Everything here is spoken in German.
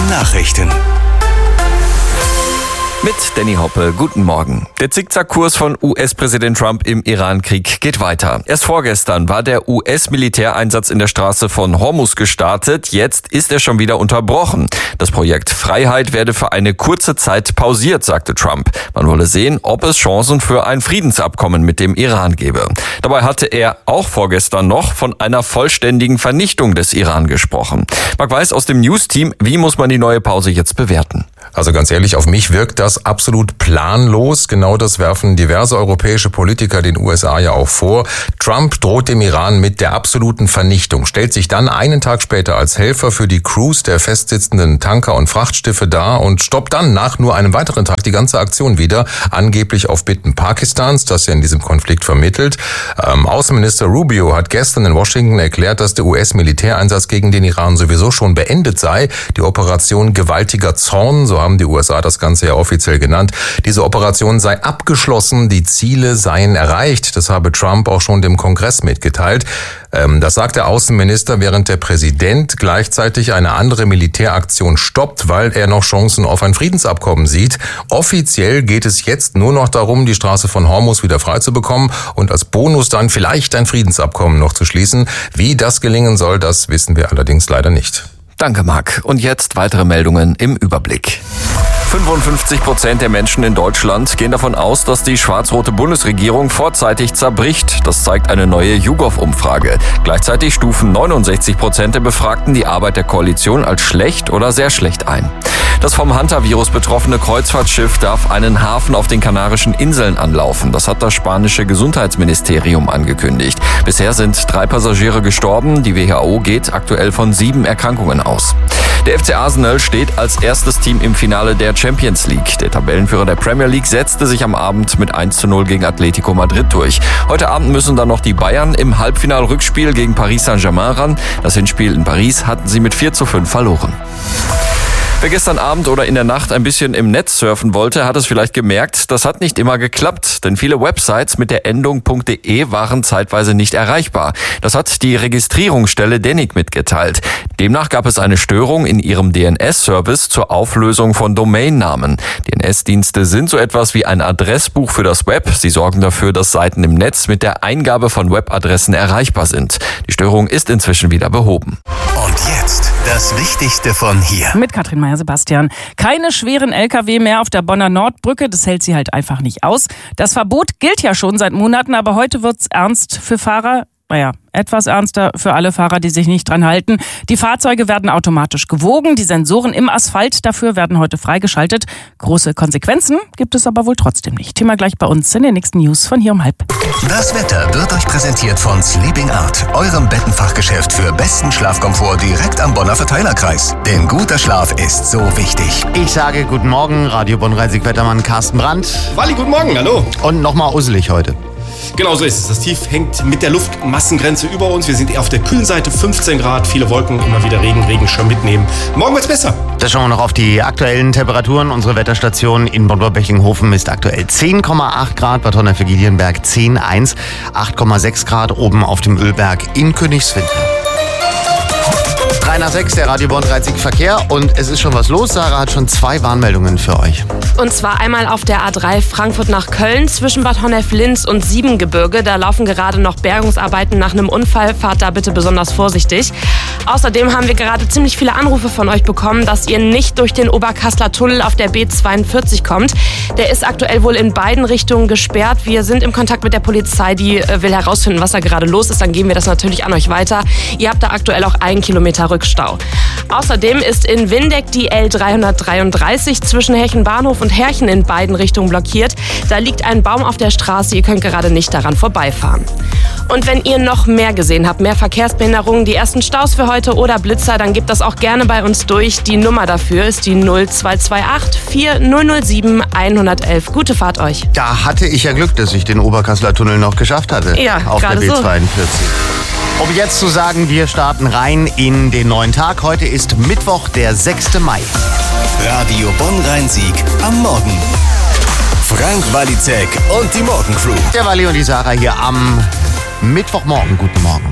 Nachrichten. Mit Danny Hoppe, guten Morgen. Der Zickzackkurs von US-Präsident Trump im Iran-Krieg geht weiter. Erst vorgestern war der US-Militäreinsatz in der Straße von Hormuz gestartet. Jetzt ist er schon wieder unterbrochen. Das Projekt Freiheit werde für eine kurze Zeit pausiert, sagte Trump. Man wolle sehen, ob es Chancen für ein Friedensabkommen mit dem Iran gebe. Dabei hatte er auch vorgestern noch von einer vollständigen Vernichtung des Iran gesprochen. Marc Weiß aus dem News-Team, wie muss man die neue Pause jetzt bewerten? Also ganz ehrlich, auf mich wirkt das absolut planlos. Genau das werfen diverse europäische Politiker den USA ja auch vor. Trump droht dem Iran mit der absoluten Vernichtung, stellt sich dann einen Tag später als Helfer für die Crews der festsitzenden Tanker und Frachtschiffe dar und stoppt dann nach nur einem weiteren Tag die ganze Aktion wieder, angeblich auf Bitten Pakistans, das ja in diesem Konflikt vermittelt. Außenminister Rubio hat gestern in Washington erklärt, dass der US-Militäreinsatz gegen den Iran sowieso schon beendet sei. Die Operation Gewaltiger Zorn, so haben die USA das Ganze ja offiziell genannt. Diese Operation sei abgeschlossen, die Ziele seien erreicht. Das habe Trump auch schon dem Kongress mitgeteilt. Das sagt der Außenminister, während der Präsident gleichzeitig eine andere Militäraktion stoppt, weil er noch Chancen auf ein Friedensabkommen sieht. Offiziell geht es jetzt nur noch darum, die Straße von Hormuz wieder frei zu bekommen und als Bonus dann vielleicht ein Friedensabkommen noch zu schließen. Wie das gelingen soll, das wissen wir allerdings leider nicht. Danke, Marc. Und jetzt weitere Meldungen im Überblick. 55% der Menschen in Deutschland gehen davon aus, dass die schwarz-rote Bundesregierung vorzeitig zerbricht. Das zeigt eine neue YouGov-Umfrage. Gleichzeitig stufen 69% der Befragten die Arbeit der Koalition als schlecht oder sehr schlecht ein. Das vom Hantavirus betroffene Kreuzfahrtschiff darf einen Hafen auf den Kanarischen Inseln anlaufen. Das hat das spanische Gesundheitsministerium angekündigt. Bisher sind 3 Passagiere gestorben. Die WHO geht aktuell von 7 Erkrankungen aus. Der FC Arsenal steht als erstes Team im Finale der Champions League. Der Tabellenführer der Premier League setzte sich am Abend mit 1:0 gegen Atletico Madrid durch. Heute Abend müssen dann noch die Bayern im Halbfinal-Rückspiel gegen Paris Saint-Germain ran. Das Hinspiel in Paris hatten sie mit 4:5 verloren. Wer gestern Abend oder in der Nacht ein bisschen im Netz surfen wollte, hat es vielleicht gemerkt, das hat nicht immer geklappt, denn viele Websites mit der Endung .de waren zeitweise nicht erreichbar. Das hat die Registrierungsstelle DENIC mitgeteilt. Demnach gab es eine Störung in ihrem DNS-Service zur Auflösung von Domainnamen. DNS-Dienste sind so etwas wie ein Adressbuch für das Web. Sie sorgen dafür, dass Seiten im Netz mit der Eingabe von Webadressen erreichbar sind. Die Störung ist inzwischen wieder behoben. Und jetzt das Wichtigste von hier. Mit Katrin Meyer-Sebastian. Keine schweren Lkw mehr auf der Bonner Nordbrücke. Das hält sie halt einfach nicht aus. Das Verbot gilt ja schon seit Monaten, aber heute wird's ernst für Fahrer. Naja, etwas ernster für alle Fahrer, die sich nicht dran halten. Die Fahrzeuge werden automatisch gewogen. Die Sensoren im Asphalt dafür werden heute freigeschaltet. Große Konsequenzen gibt es aber wohl trotzdem nicht. Thema gleich bei uns in den nächsten News von hier um 12:30. Das Wetter wird euch präsentiert von Sleeping Art, eurem Bettenfachgeschäft für besten Schlafkomfort direkt am Bonner Verteilerkreis. Denn guter Schlaf ist so wichtig. Ich sage guten Morgen, Radio Bonn-Rhein-Sieg-Wettermann Carsten Brandt. Wally, guten Morgen, hallo. Und nochmal usselig heute. Genau so ist es. Das Tief hängt mit der Luftmassengrenze über uns. Wir sind auf der kühlen Seite, 15 Grad, viele Wolken, immer wieder Regenschirm mitnehmen. Morgen wird's besser. Da schauen wir noch auf die aktuellen Temperaturen. Unsere Wetterstation in Bonn-Bechinghofen misst aktuell 10,8 Grad, Bad Honnef-Gillienberg 10,1, 8,6 Grad oben auf dem Ölberg in Königswinter. 3 nach 6, der Radio Bonn-Rhein-Sieg Verkehr und es ist schon was los. Sarah hat schon 2 Warnmeldungen für euch. Und zwar einmal auf der A3 Frankfurt nach Köln zwischen Bad Honnef-Linz und Siebengebirge. Da laufen gerade noch Bergungsarbeiten nach einem Unfall. Fahrt da bitte besonders vorsichtig. Außerdem haben wir gerade ziemlich viele Anrufe von euch bekommen, dass ihr nicht durch den Oberkassler Tunnel auf der B42 kommt. Der ist aktuell wohl in beiden Richtungen gesperrt. Wir sind im Kontakt mit der Polizei, die will herausfinden, was da gerade los ist. Dann geben wir das natürlich an euch weiter. Ihr habt da aktuell auch 1 Kilometer Rückstau. Außerdem ist in Windeck die L333 zwischen Hechenbahnhof und Herchen in beiden Richtungen blockiert. Da liegt ein Baum auf der Straße, ihr könnt gerade nicht daran vorbeifahren. Und wenn ihr noch mehr gesehen habt, mehr Verkehrsbehinderungen, die ersten Staus für heute oder Blitzer, dann gebt das auch gerne bei uns durch. Die Nummer dafür ist die 0228 4007 111. Gute Fahrt euch. Da hatte ich ja Glück, dass ich den Oberkasseler Tunnel noch geschafft hatte. Ja, auf der B42. So. Um jetzt zu sagen, wir starten rein in den neuen Tag. Heute ist Mittwoch, der 6. Mai. Radio Bonn-Rhein-Sieg am Morgen. Frank Walizek und die Morgencrew. Der Wally und die Sarah hier am Mittwochmorgen. Guten Morgen.